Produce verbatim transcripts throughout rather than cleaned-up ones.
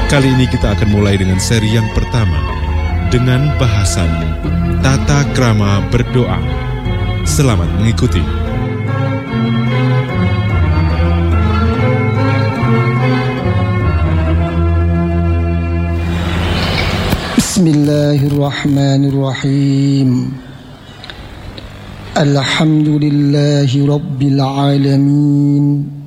Kali ini kita akan mulai dengan seri yang pertama dengan bahasan tata krama berdoa. Selamat mengikuti. Bismillahirrahmanirrahim. Alhamdulillahi rabbil alamin.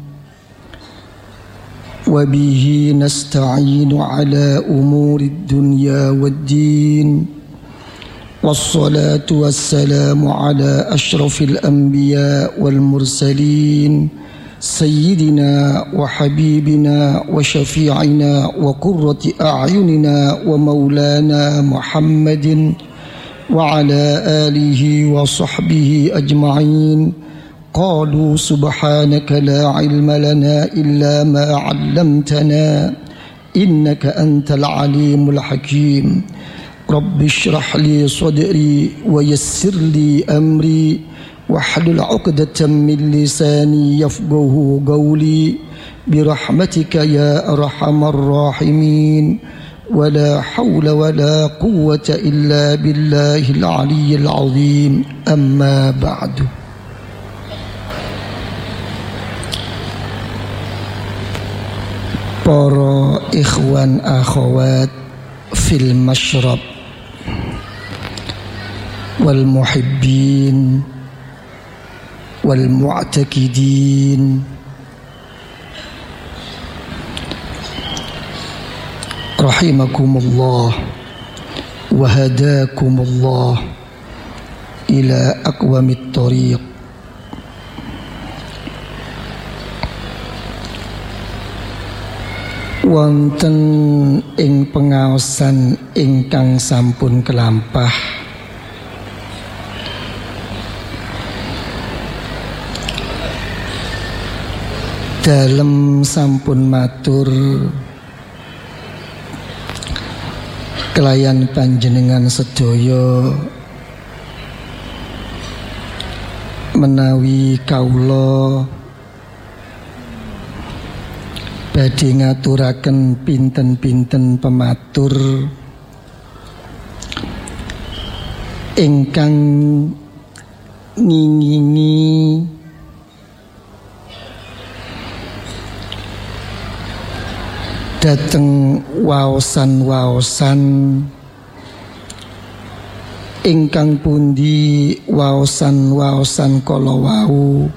وبه نستعين على أمور الدنيا والدين والصلاة والسلام على أشرف الأنبياء والمرسلين سيدنا وحبيبنا وشفيعنا وقرة أعيننا ومولانا محمد وعلى آله وصحبه أجمعين. قالوا سبحانك لا علم لنا إلا ما علمتنا إنك أنت العليم الحكيم. رب اشرح لي صدري ويسر لي أمري واحلل عقدة من لساني يفقه قولي برحمتك يا أرحم الراحمين ولا حول ولا قوة إلا بالله العلي العظيم. أما بعد. Para ikhwan akhwat fil masyrab wal muhibbin wal mu'takidin, rahimakumullah wa hadakumullah ila aqwamit thariq. Wonten ing pengaosan ingkang sampun kelampah dalem sampun matur kelayan panjenengan sedaya menawi kaula badhe ngaturaken pinten-pinten pematur ingkang ngingingi dhateng waosan-waosan ingkang pundi waosan-waosan kala wau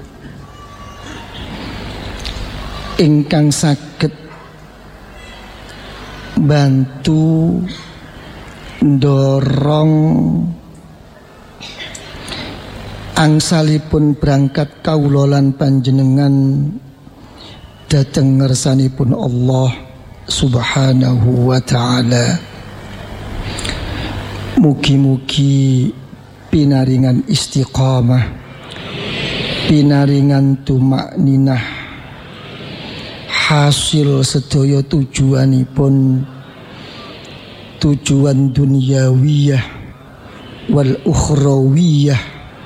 ingkang saged bantu ndorong angsalipun berangkat kawula lan panjenengan dhateng ngersanipun Allah Subhanahu wa ta'ala. Mugi-mugi pinaringan istiqamah, pinaringan tumakninah, hasil sedaya tujuanipun tujuan dunyawiyah wal ukhrawiyah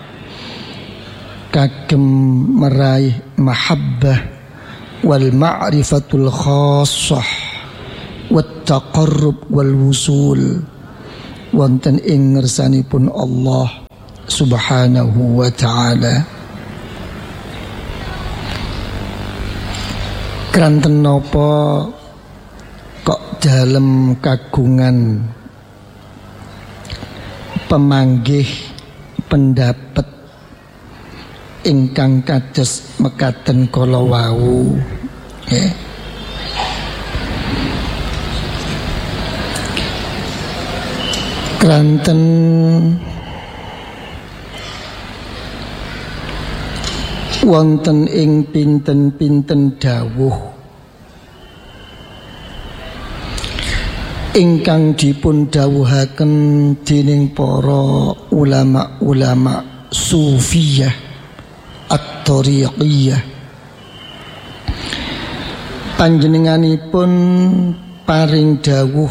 kagem meraih mahabbah wal ma'rifatul khassah wat taqarrub wal wusul wonten ing ngersanipun Allah Subhanahu wa ta'ala. Kranten napa kok dalem kagungan pemanggih pendapat ingkang kados mekaten kala wau nggih. Kranten wonten ing pinten-pinten dawuh ingkang dipun dawuhaken dening para ulama-ulama sufiyah at-thariqiyah. Panjenenganipun paring dawuh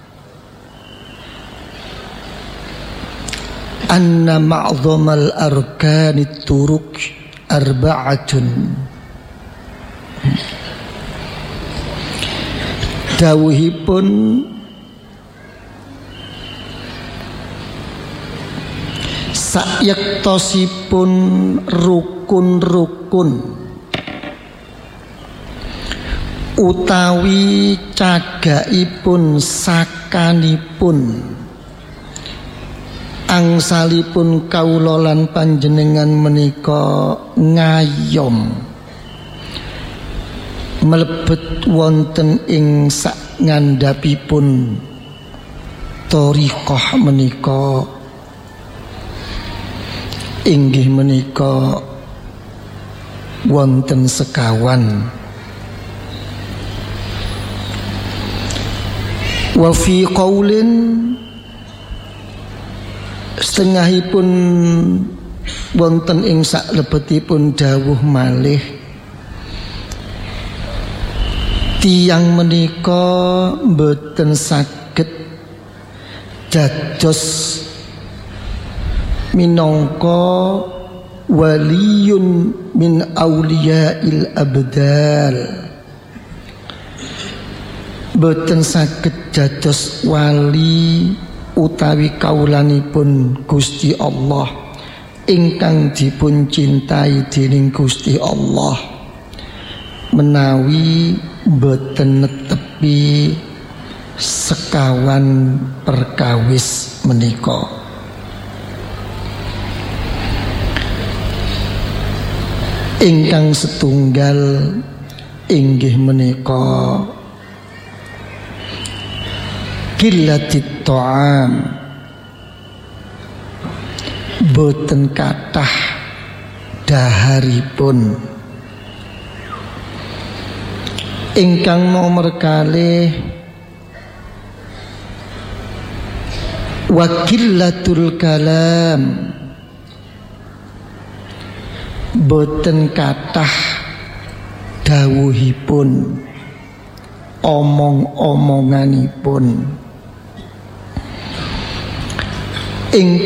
anna ma'dhamal arkanit turuk arba'atun. dawuhipun sayektosipun rukun-rukun utawi cagaipun sakanipun angsalipun kawula lan panjenengan menika ngayom mlebet wonten ing sak ngandhapipun thariqah menika inggih menika wonten sekawan. Wa fi qaulin setengahipun wonten ing saklebetipun dawuh malih tiyang menika mboten saged dados minangka waliyun min auliyail abdal, boten saged dados wali utawi kaulanipun Gusti Allah ingkang dipun cintai dening Gusti Allah menawi boten netepi sekawan perkawis menika. Ingkang setunggal inggih menika qillatit ta'am, boten kathah daharipun. Ingkang nomor kalih wa qillatul kalam, boten kathah dawuhipun, omong-omonganipun. Ingkang